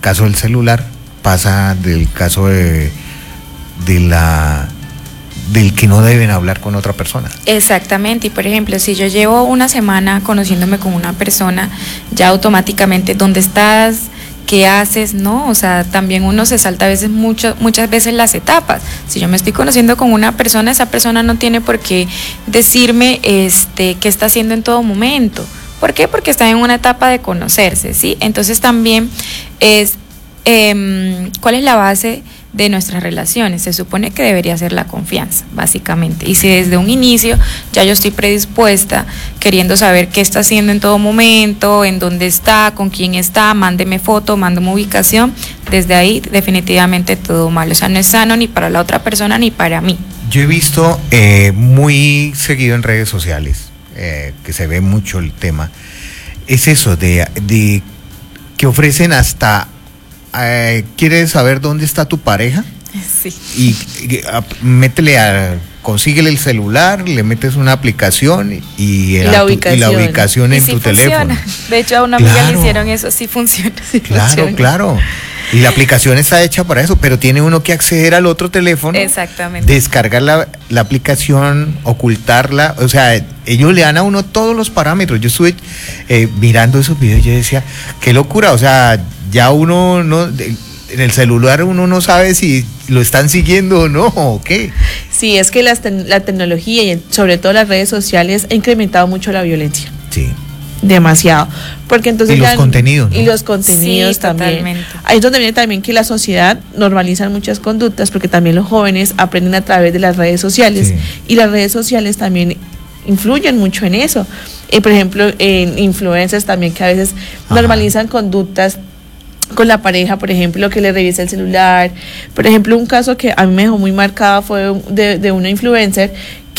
caso del celular pasa del caso del que no deben hablar con otra persona. Exactamente, y por ejemplo, si yo llevo una semana conociéndome con una persona, ya automáticamente, ¿dónde estás? ¿Qué haces? ¿No? O sea, también uno se salta a veces muchas veces las etapas. Si yo me estoy conociendo con una persona, esa persona no tiene por qué decirme qué está haciendo en todo momento. ¿Por qué? Porque está en una etapa de conocerse, ¿sí? Entonces también es ¿cuál es la base de nuestras relaciones? Se supone que debería ser la confianza, básicamente. Y si desde un inicio ya yo estoy predispuesta, queriendo saber qué está haciendo en todo momento, en dónde está, con quién está, mándeme foto, mándeme ubicación, desde ahí definitivamente todo mal. O sea, no es sano ni para la otra persona ni para mí. Yo he visto muy seguido en redes sociales, que se ve mucho el tema, es eso de que ofrecen hasta ¿quieres saber dónde está tu pareja? Sí. Y consíguele el celular, le metes una aplicación y la ubicación en tu teléfono. De hecho, a una amiga le hicieron eso, sí funciona. Sí claro, funciona. Claro. Y la aplicación está hecha para eso, pero tiene uno que acceder al otro teléfono. Exactamente. Descargar la aplicación, ocultarla. O sea, ellos le dan a uno todos los parámetros. Yo estuve mirando esos videos y yo decía, qué locura. O sea, ya uno no, en el celular uno no sabe si lo están siguiendo o no, o qué. Sí, es que la tecnología y sobre todo las redes sociales ha incrementado mucho la violencia. Sí. Demasiado. Porque entonces y los contenidos, ¿no? Y los contenidos sí, también. Totalmente. Ahí es donde viene también que la sociedad normaliza muchas conductas, porque también los jóvenes aprenden a través de las redes sociales. Sí. Y las redes sociales también influyen mucho en eso. Por ejemplo, en influencers también que a veces normalizan conductas con la pareja, por ejemplo, que le revisa el celular. Por ejemplo, un caso que a mí me dejó muy marcado fue de una influencer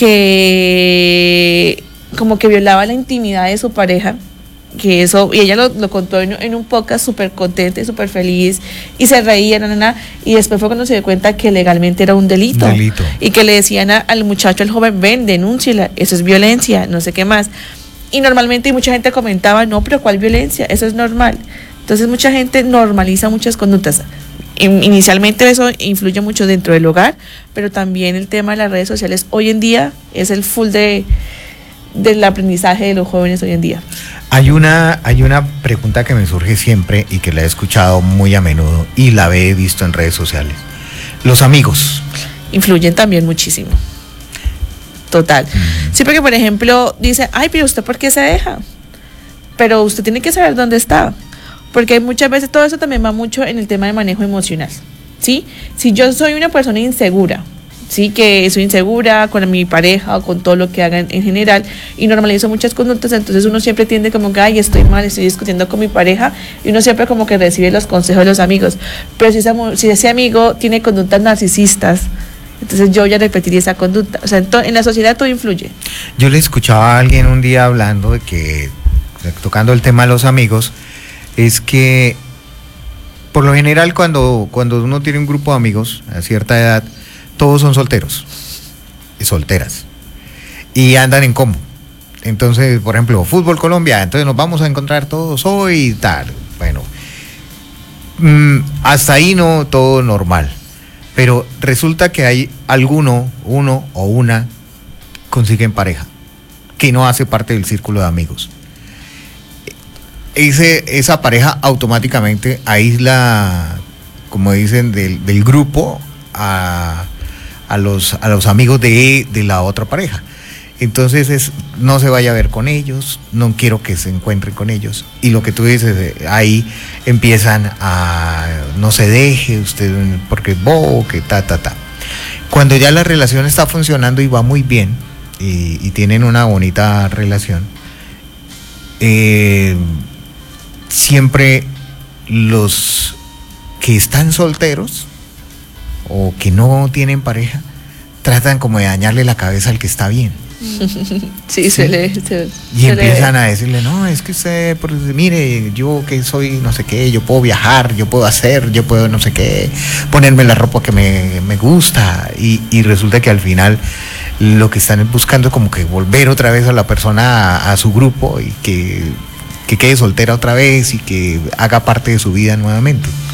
que como que violaba la intimidad de su pareja, que eso, y ella lo contó en un podcast súper contenta y súper feliz, y se reía, y después fue cuando se dio cuenta que legalmente era un delito. Y que le decían al muchacho, al joven, ven, denúnciala, eso es violencia, no sé qué más. Y normalmente mucha gente comentaba, no, pero ¿cuál violencia? Eso es normal. Entonces mucha gente normaliza muchas conductas. Inicialmente eso influye mucho dentro del hogar, pero también el tema de las redes sociales hoy en día es el full del aprendizaje de los jóvenes hoy en día. Hay una pregunta que me surge siempre y que la he escuchado muy a menudo y la he visto en redes sociales. Los amigos influyen también muchísimo. Total. Sí, porque por ejemplo dice, ay, pero ¿usted por qué se deja? Pero usted tiene que saber dónde está. Porque muchas veces todo eso también va mucho en el tema de manejo emocional, ¿sí? Si yo soy una persona insegura, ¿sí? Que soy insegura con mi pareja o con todo lo que hagan en general y normalizo muchas conductas, entonces uno siempre tiende como que, ay, estoy mal, estoy discutiendo con mi pareja, y uno siempre como que recibe los consejos de los amigos. Pero si ese amigo tiene conductas narcisistas, entonces yo ya repetiría esa conducta. O sea, en la sociedad todo influye. Yo le escuchaba a alguien un día hablando de que, tocando el tema de los amigos, es que por lo general cuando uno tiene un grupo de amigos a cierta edad, todos son solteros y solteras y andan en combo. Entonces, por ejemplo, Fútbol Colombia, entonces nos vamos a encontrar todos hoy y tal. Bueno, hasta ahí no, todo normal, pero resulta que hay uno o una consiguen pareja que no hace parte del círculo de amigos. Esa pareja automáticamente aísla, como dicen, del grupo a los amigos de la otra pareja. Entonces no se vaya a ver con ellos, no quiero que se encuentren con ellos. Y lo que tú dices, ahí empiezan a no se deje usted porque es bobo, que ta. Cuando ya la relación está funcionando y va muy bien y tienen una bonita relación, siempre los que están solteros o que no tienen pareja tratan como de dañarle la cabeza al que está bien. Sí, y empiezan a decirle, no, es que usted, mire, yo que soy no sé qué, yo puedo viajar, yo puedo hacer, yo puedo no sé qué, ponerme la ropa que me gusta, y resulta que al final lo que están buscando es como que volver otra vez a la persona a su grupo y que quede soltera otra vez y que haga parte de su vida nuevamente.